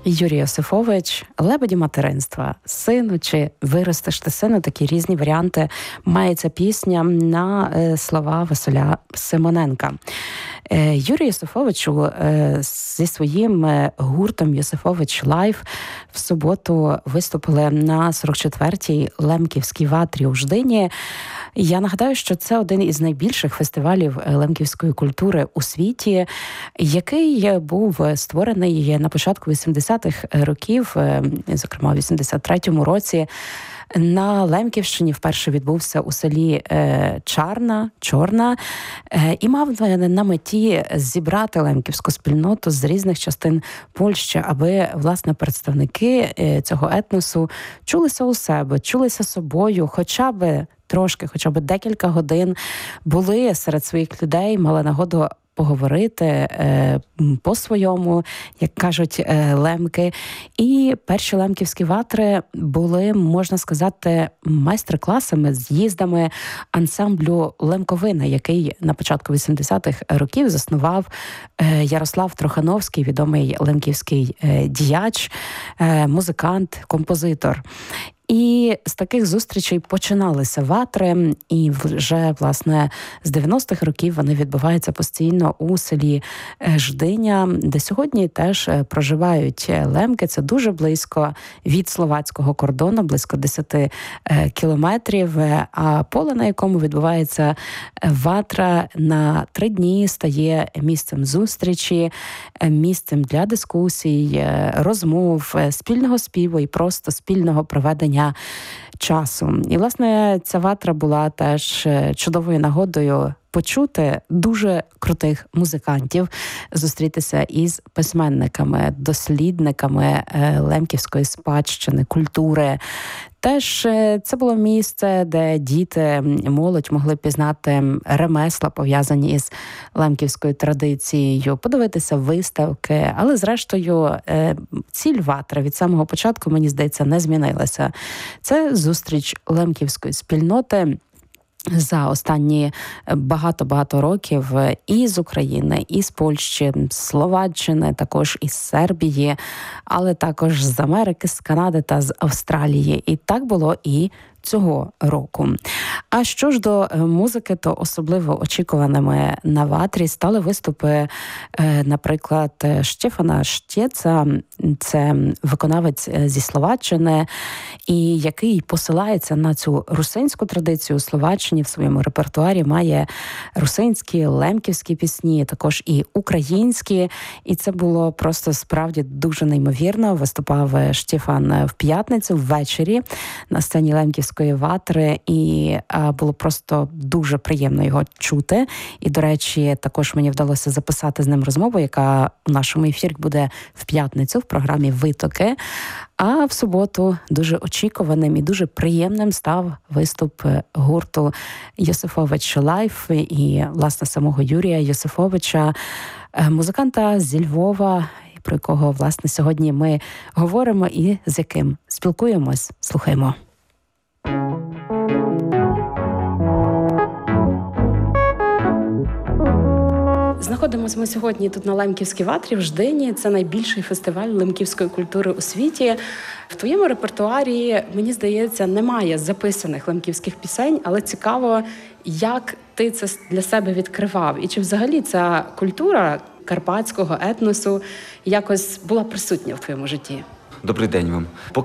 Юрій Йосифович, «Лебеді материнства», «Сину» чи «Виростеш ти сину» – такі різні варіанти має ця пісня на слова Василя Симоненка. Юрій Йосифовичу зі своїм гуртом «Йосифович Лайв» в суботу виступили на 44-й Лемківській ватрі у Ждині. Я нагадаю, що це один із найбільших фестивалів лемківської культури у світі, який був створений на початку 80-х років, зокрема у 83-му році. На Лемківщині вперше відбувся у селі Чорна, і мав на меті зібрати лемківську спільноту з різних частин Польщі, аби, власне, представники цього етносу чулися у себе, чулися собою, хоча б трошки, хоча б декілька годин були серед своїх людей, мали нагоду поговорити по-своєму, як кажуть лемки. І перші лемківські ватри були, можна сказати, майстер-класами, з'їздами ансамблю «Лемковина», який на початку 80-х років заснував Ярослав Трохановський, відомий лемківський діяч, музикант, композитор. І з таких зустрічей починалися ватри, і вже, власне, з 90-х років вони відбуваються постійно у селі Ждиня, де сьогодні теж проживають лемки. Це дуже близько від словацького кордону, близько 10 кілометрів, а поле, на якому відбувається ватра, на 3 дні стає місцем зустрічі, місцем для дискусій, розмов, спільного співу і просто спільного проведення часу. І, власне, ця ватра була теж чудовою нагодою почути дуже крутих музикантів, зустрітися із письменниками, дослідниками лемківської спадщини, культури. Теж це було місце, де діти, молодь могли пізнати ремесла, пов'язані із лемківською традицією, подивитися виставки. Але, зрештою, ціль ватри від самого початку, мені здається, не змінилася. Це зустріч лемківської спільноти за останні багато-багато років і з України, і з Польщі, з Словаччини, також із Сербії, але також з Америки, з Канади та з Австралії. І так було і цього року. А що ж до музики, то особливо очікуваними на ватрі стали виступи, наприклад, Штефана Штєца, це виконавець зі Словаччини, і який посилається на цю русинську традицію. У Словаччині в своєму репертуарі має русинські, лемківські пісні, також і українські, і це було просто справді дуже неймовірно. Виступав Штефан в п'ятницю ввечері на сцені лемківської ватри, і було просто дуже приємно його чути. І, до речі, також мені вдалося записати з ним розмову, яка у нашому ефірі буде в п'ятницю в програмі «Витоки». А в суботу дуже очікуваним і дуже приємним став виступ гурту «Йосифович Лайв» і, власне, самого Юрія Йосифовича, музиканта зі Львова, про якого, власне, сьогодні ми говоримо і з яким спілкуємось. Слухаємо. Знаходимося ми сьогодні тут на Лемківській ватрі в Ждині. Це найбільший фестиваль лемківської культури у світі. В твоєму репертуарі, мені здається, немає записаних лемківських пісень, але цікаво, як ти це для себе відкривав. І чи взагалі ця культура карпатського етносу якось була присутня в твоєму житті? Добрий день вам.